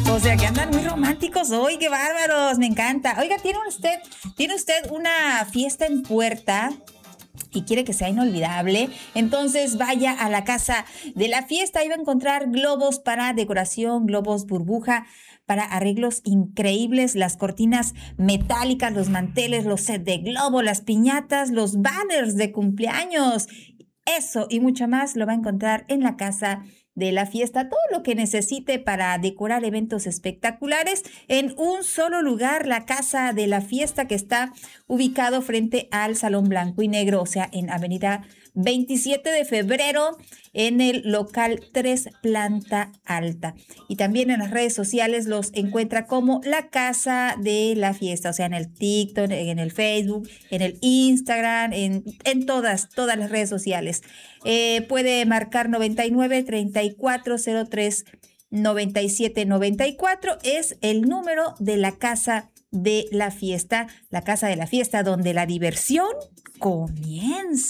O sea, que andan muy románticos hoy, qué bárbaros, me encanta. Oiga, ¿tiene usted una fiesta en puerta y quiere que sea inolvidable? Entonces vaya a la Casa de la Fiesta, ahí va a encontrar globos para decoración, globos burbuja para arreglos increíbles, las cortinas metálicas, los manteles, los sets de globo, las piñatas, los banners de cumpleaños. Eso y mucho más lo va a encontrar en la Casa de la Fiesta. Todo lo que necesite para decorar eventos espectaculares en un solo lugar, la Casa de la Fiesta, que está ubicado frente al Salón Blanco y Negro, o sea, en Avenida 27 de Febrero, en el local 3, planta alta. Y también en las redes sociales los encuentra como la Casa de la Fiesta, o sea, en el TikTok, en el Facebook, en el Instagram, en todas las redes sociales. Puede marcar 99 34 03 97 94, es el número de la Casa de la Fiesta donde la diversión comienza.